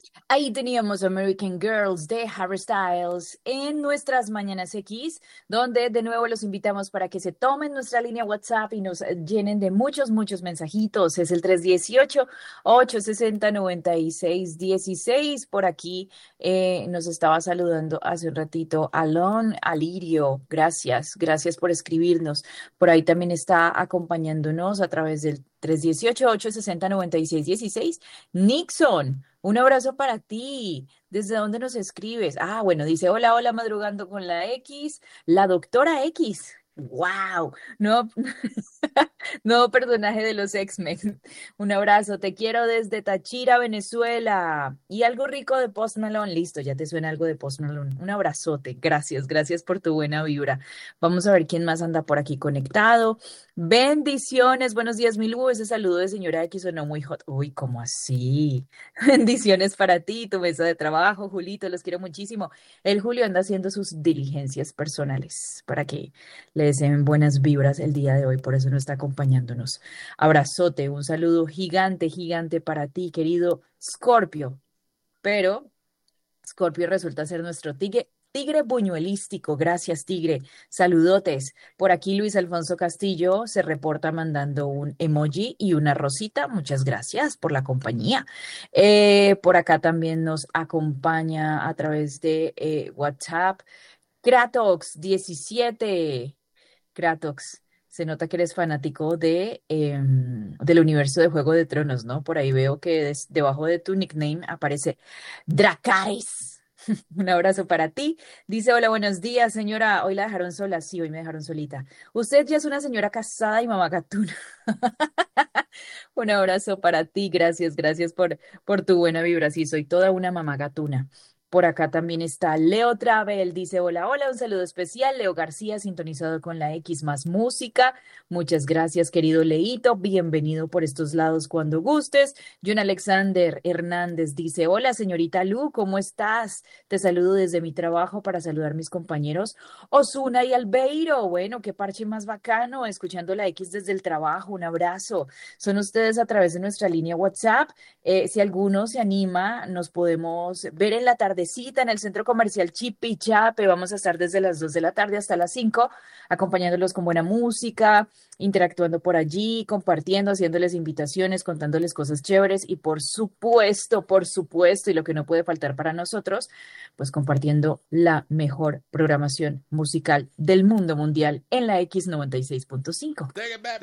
Ahí teníamos American Girls de Harry Styles en nuestras Mañanas X, donde de nuevo los invitamos para que se tomen nuestra línea WhatsApp y nos llenen de muchos, muchos mensajitos. Es el 318-860-9616. Por aquí nos estaba saludando hace un ratito Alon Alirio. Gracias, gracias por escribirnos. Por ahí también está acompañándonos a través del 318-860-9616. Nixon. Un abrazo para ti. ¿Desde dónde nos escribes? Ah, bueno, dice, hola, hola, madrugando con la X, la doctora X. Wow, no, nuevo personaje de los X-Men. Un abrazo, te quiero desde Táchira, Venezuela. Y algo rico de Post Malone. Listo, ya te suena algo de Post Malone. Un abrazote. Gracias, gracias por tu buena vibra. Vamos a ver quién más anda por aquí conectado. Bendiciones, buenos días, Milu. Ese saludo de señora X sonó muy hot. Uy, ¿cómo así? Bendiciones para ti, tu mesa de trabajo, Julito, los quiero muchísimo. El Julio anda haciendo sus diligencias personales para que le deseen buenas vibras el día de hoy, por eso no está acompañándonos. Abrazote, un saludo gigante, gigante para ti, querido Scorpio. Pero Scorpio resulta ser nuestro tigre buñuelístico. Gracias, tigre. Saludotes. Por aquí Luis Alfonso Castillo se reporta mandando un emoji y una rosita. Muchas gracias por la compañía. Por acá también nos acompaña a través de WhatsApp. Kratox 17. Kratox, se nota que eres fanático del universo de Juego de Tronos, ¿no? Por ahí veo que debajo de tu nickname aparece Dracarys. Un abrazo para ti. Dice, hola, buenos días, señora. Hoy la dejaron sola. Sí, hoy me dejaron solita. Usted ya es una señora casada y mamá gatuna. Un abrazo para ti. Gracias, gracias por tu buena vibra. Sí, soy toda una mamá gatuna. Por acá también está Leo Travel. Dice, hola, hola, un saludo especial. Leo García, sintonizado con la X más música. Muchas gracias, querido Leito. Bienvenido por estos lados cuando gustes. John Alexander Hernández dice, hola, señorita Lu, ¿cómo estás? Te saludo desde mi trabajo para saludar a mis compañeros Osuna y Albeiro. Bueno, qué parche más bacano, escuchando la X desde el trabajo. Un abrazo. Son ustedes a través de nuestra línea WhatsApp. Si alguno se anima, nos podemos ver en la tardecita en el centro comercial Chipichape. Vamos a estar desde las 2 de la tarde hasta las 5, acompañándolos con buena música, interactuando por allí, compartiendo, haciéndoles invitaciones, contándoles cosas chéveres y por supuesto, y lo que no puede faltar para nosotros, pues compartiendo la mejor programación musical del mundo mundial en la X 96.5.